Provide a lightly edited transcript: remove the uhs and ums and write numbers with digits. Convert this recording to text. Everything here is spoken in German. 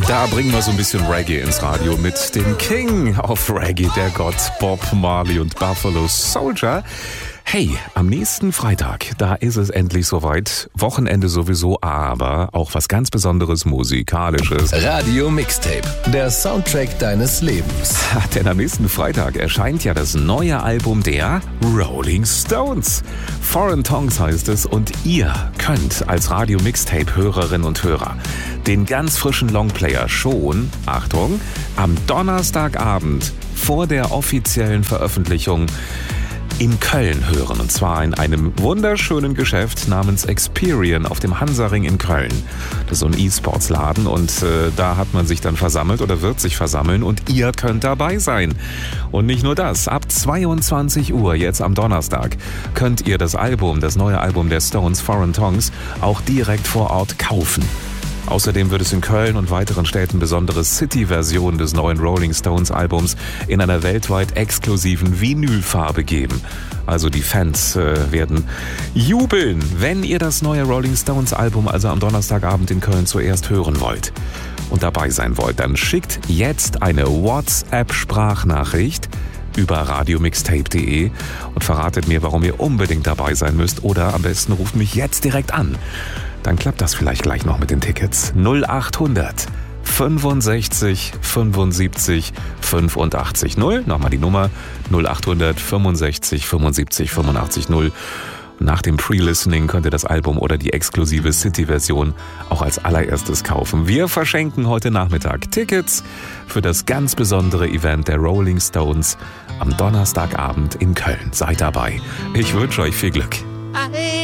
Da bringen wir so ein bisschen Reggae ins Radio mit dem King of Reggae, der Gott Bob Marley und Buffalo Soldier. Hey, am nächsten Freitag, da ist es endlich soweit. Wochenende sowieso, aber auch was ganz Besonderes Musikalisches. Radio Mixtape, der Soundtrack deines Lebens. Denn am nächsten Freitag erscheint ja das neue Album der Rolling Stones. Foreign Tongues heißt es und ihr könnt als Radio Mixtape-Hörerinnen und Hörer den ganz frischen Longplayer schon, Achtung, am Donnerstagabend vor der offiziellen Veröffentlichung in Köln hören, und zwar in einem wunderschönen Geschäft namens Experian auf dem Hansaring in Köln. Das ist so ein E-Sports-Laden und da hat man sich dann versammelt oder wird sich versammeln und ihr könnt dabei sein. Und nicht nur das, ab 22 Uhr jetzt am Donnerstag könnt ihr das neue Album der Stones, Foreign Tongues, auch direkt vor Ort kaufen. Außerdem wird es in Köln und weiteren Städten besondere City-Versionen des neuen Rolling Stones Albums in einer weltweit exklusiven Vinylfarbe geben. Also die Fans werden jubeln, wenn ihr das neue Rolling Stones Album also am Donnerstagabend in Köln zuerst hören wollt und dabei sein wollt. Dann schickt jetzt eine WhatsApp-Sprachnachricht über radiomixtape.de und verratet mir, warum ihr unbedingt dabei sein müsst, oder am besten ruft mich jetzt direkt an. Dann klappt das vielleicht gleich noch mit den Tickets. 0800 65 75 85 0. Nochmal die Nummer 0800 65 75 85 0. Nach dem Pre-Listening könnt ihr das Album oder die exklusive City-Version auch als allererstes kaufen. Wir verschenken heute Nachmittag Tickets für das ganz besondere Event der Rolling Stones am Donnerstagabend in Köln. Seid dabei. Ich wünsche euch viel Glück.